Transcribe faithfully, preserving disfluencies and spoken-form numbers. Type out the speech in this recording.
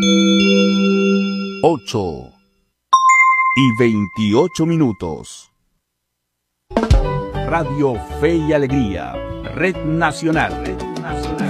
ocho y veintiocho minutos. Radio Fe y Alegría, Red Nacional.